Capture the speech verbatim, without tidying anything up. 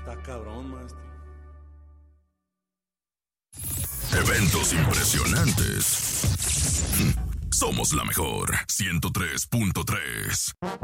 Está cabrón, maestro. Eventos impresionantes. Somos la mejor ciento tres punto tres.